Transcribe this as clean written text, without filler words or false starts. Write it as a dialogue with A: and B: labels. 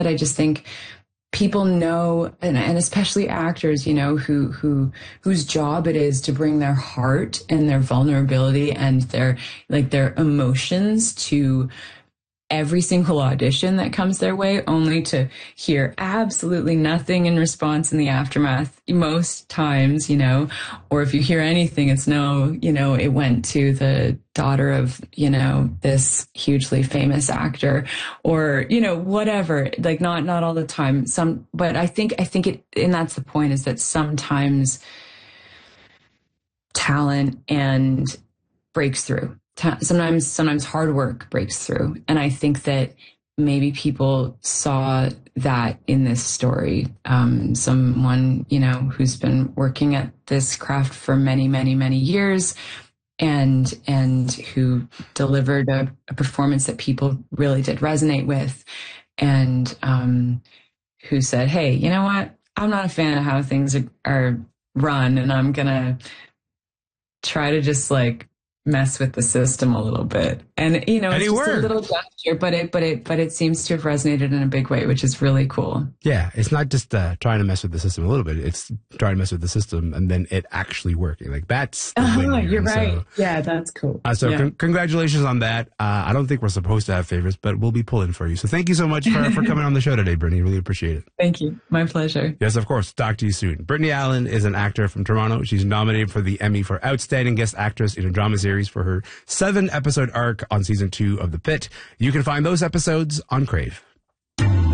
A: that I just think people know, and especially actors, you know, whose job it is to bring their heart and their vulnerability and their emotions to every single audition that comes their way, only to hear absolutely nothing in response in the aftermath most times, you know, or if you hear anything, it's no, you know, it went to the daughter of, you know, this hugely famous actor, or, you know, whatever, like not all the time. But I think it, and that's the point, is that sometimes talent and breaks through. Sometimes hard work breaks through. And I think that maybe people saw that in this story. Someone, you know, who's been working at this craft for many, many, many years, and who delivered a performance that people really did resonate with, and who said, hey, you know what? I'm not a fan of how things are run, and I'm going to try to just like mess with the system a little bit. And, you know, it's just a little gesture, but it seems to have resonated in a big way, which is really cool.
B: Yeah. It's not just trying to mess with the system a little bit. It's trying to mess with the system and then it actually working. Like that's the win here.
A: You're right. So, yeah, that's cool.
B: Congratulations on that. I don't think we're supposed to have favorites, but we'll be pulling for you. So thank you so much for coming on the show today, Brittany. Really appreciate it.
A: Thank you. My pleasure.
B: Yes, of course. Talk to you soon. Brittany Allen is an actor from Toronto. She's nominated for the Emmy for Outstanding Guest Actress in a Drama Series for her 7-episode arc on season 2 of The Pit. You can find those episodes on Crave.